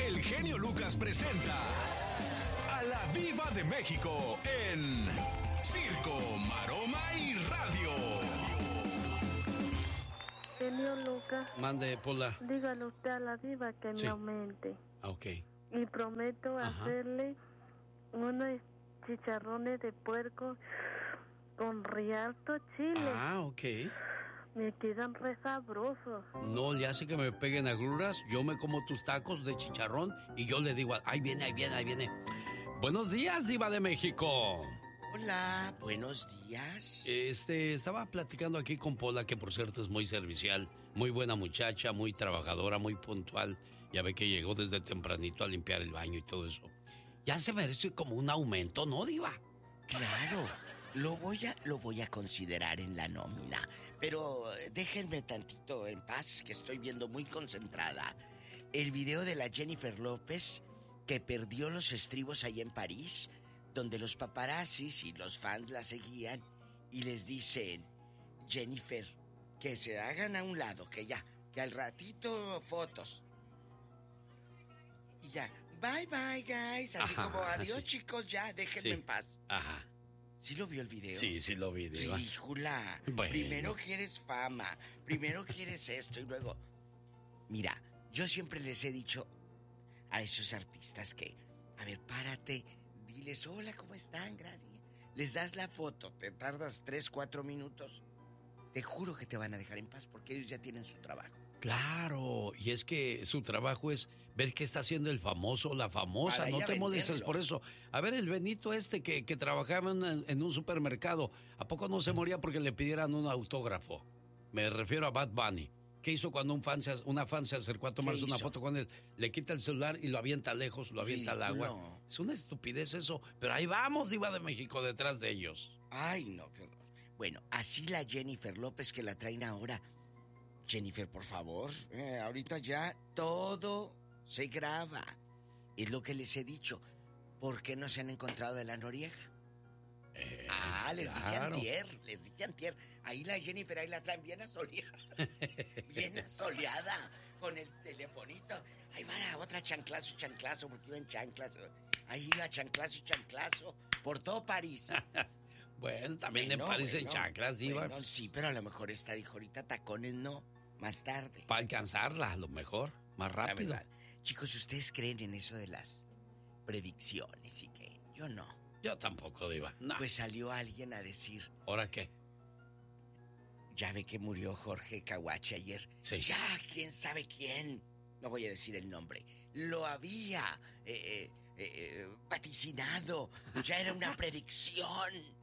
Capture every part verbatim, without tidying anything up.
el genio Lucas presenta a la Diva de México en Circo, Maroma y Radio. Genio Lucas. Mande, Pola. Dígale usted a la Diva que me sí. aumente. Ok. Y prometo Ajá. hacerle unos chicharrones de puerco con rialto chile. Ah, ok. Me quedan re sabrosos. No le hace que me peguen agruras. Yo me como tus tacos de chicharrón y yo le digo, ahí viene, ahí viene, ahí viene. Buenos días, Diva de México. Hola, buenos días. Este, estaba platicando aquí con Pola, que por cierto es muy servicial, muy buena muchacha, muy trabajadora, muy puntual. Ya ve que llegó desde tempranito a limpiar el baño y todo eso. Ya se merece como un aumento, ¿no, Diva? Claro. Lo voy a, lo voy a considerar en la nómina, pero déjenme tantito en paz, que estoy viendo muy concentrada el video de la Jennifer López que perdió los estribos ahí en París, donde los paparazzis y los fans la seguían y les dicen, Jennifer, que se hagan a un lado, que ya, que al ratito fotos. Y ya, bye bye guys, así Ajá, como adiós sí. chicos, ya, déjenme sí. en paz. Ajá. ¿Sí lo vio el video? Sí, sí lo vi, Diva. Ridícula. Bueno. Primero quieres fama, primero quieres esto y luego... Mira, yo siempre les he dicho a esos artistas que... A ver, párate, diles, hola, ¿cómo están? Gracias. Les das la foto, te tardas tres, cuatro minutos. Te juro que te van a dejar en paz porque ellos ya tienen su trabajo. Claro, y es que su trabajo es ver qué está haciendo el famoso, la famosa, Para no te molestes por eso. A ver, el Benito este que, que trabajaba en, en un supermercado, ¿a poco no se moría porque le pidieran un autógrafo? Me refiero a Bad Bunny. ¿Qué hizo cuando un fan se, una fan se acercó a tomarse una foto con él? Le quita el celular y lo avienta lejos, lo avienta sí, al agua. No. Es una estupidez eso, pero ahí vamos, Diva de México, detrás de ellos. Ay, no, qué horror. Bueno, así la Jennifer López que la traen ahora... Jennifer, por favor, eh, ahorita ya todo se graba. Es lo que les he dicho. ¿Por qué no se han encontrado de la Noriega? Eh, ah, les claro. dije antier, les dije antier. Ahí la Jennifer, ahí la traen bien asoleada. Bien asoleada, con el telefonito. Ahí va la otra chanclazo, chanclazo, porque iba en chanclazo. Ahí iba chanclazo y chanclazo, por todo París. Bueno, también bueno, en París bueno, en chanclas, Diva. Bueno, sí, pero a lo mejor esta dijo ahorita tacones no, más tarde. Para alcanzarla, a lo mejor, más rápido. Chicos, ¿ustedes creen en eso de las predicciones y qué? Yo no. Yo tampoco, Diva, no. Pues salió alguien a decir... ¿Ahora qué? Ya ve que murió Jorge Caguache ayer. Sí. Ya, quién sabe quién, no voy a decir el nombre, lo había eh, eh, eh, vaticinado, ya era una predicción.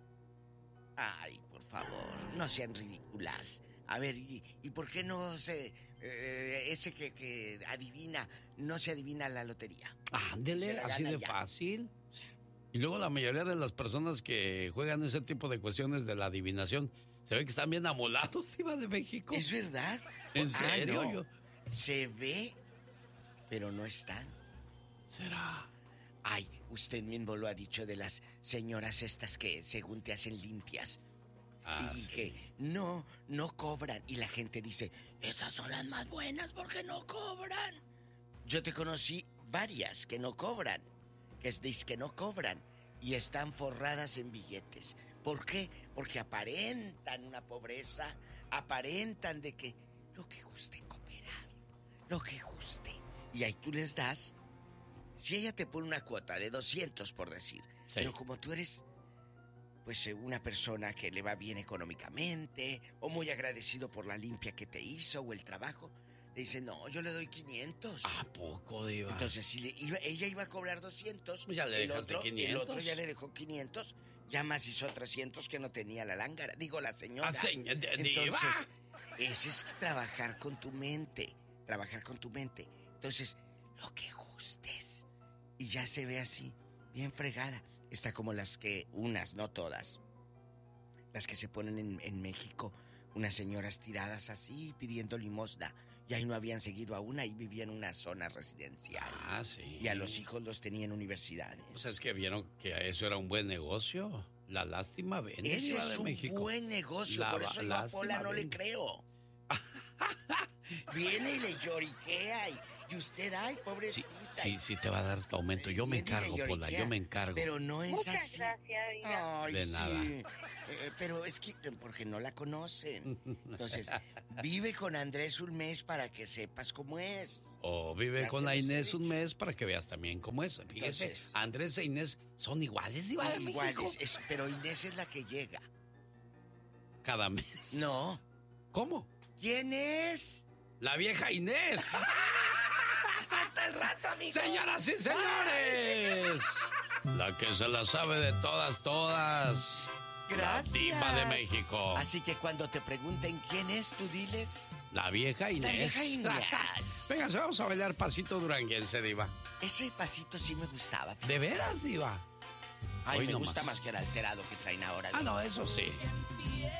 Ay, por favor, no sean ridículas. A ver, ¿y, y por qué no se... Eh, ese que, que adivina, no se adivina la lotería? Ándele, así de ya. fácil. Y luego la mayoría de las personas que juegan ese tipo de cuestiones de la adivinación, se ve que están bien amolados, Diva de México. ¿Es verdad? ¿En serio? Ah, no. Se ve, pero no están. ¿Será? Ay, usted mismo lo ha dicho de las señoras estas que según te hacen limpias. Ah, y sí. que no, no cobran. Y la gente dice, esas son las más buenas porque no cobran. Yo te conocí varias que no cobran. Que es que no cobran. Y están forradas en billetes. ¿Por qué? Porque aparentan una pobreza. Aparentan de que lo que guste cooperar. Lo que guste. Y ahí tú les das. Si ella te pone una cuota de doscientos, por decir, sí. Pero como tú eres, pues, una persona que le va bien económicamente, o muy agradecido por la limpia que te hizo, o el trabajo, le dice, no, yo le doy quinientos. ¿A poco, Diva? Entonces, si le iba, ella iba a cobrar doscientos, ya le el, otro, quinientos. el otro ya le dejó quinientos, ya más hizo trescientos que no tenía la lángara. Digo, la señora. ¿Ah, señor, de, Entonces, eso es trabajar con tu mente, trabajar con tu mente. Entonces, lo que gustes. Y ya se ve así, bien fregada. Está como las que, unas, no todas, las que se ponen en, en México, unas señoras tiradas así, pidiendo limosna. Y ahí no habían seguido a una, y vivían en una zona residencial. Ah, sí. Y a los hijos los tenían en universidades. Pues es que vieron que eso era un buen negocio. La lástima vende. Ese es de un México. buen negocio, la, por eso yo a Pola no vende. Le creo. Viene y le lloriquea y... Y usted, ay, pobrecita. Sí, sí, sí te va a dar tu aumento. Yo me encargo, Pola, yo me encargo. Pero no es Muchas así. gracias, Diva. Ay, De sí. nada. Eh, pero es que porque no la conocen. Entonces, vive con Andrés un mes para que sepas cómo es. O vive Ya con se la los he Inés dicho. un mes para que veas también cómo es. Fíjese, Entonces- Andrés e Inés son iguales, Diva de México. Iguales, es- pero Inés es la que llega. Cada mes. No. ¿Cómo? ¿Quién es? La vieja Inés. Hasta el rato, amigos. Señoras y señores. La que se la sabe de todas, todas. Gracias. La Diva de México. Así que cuando te pregunten quién es, tú diles. La vieja Inés. La vieja Inés. Venga, vamos a bailar pasito duranguense, Diva. Ese pasito sí me gustaba. ¿De fíjese. veras, Diva? Ay, Hoy me no gusta más. más que el alterado que traen ahora. Ah, no, eso sí.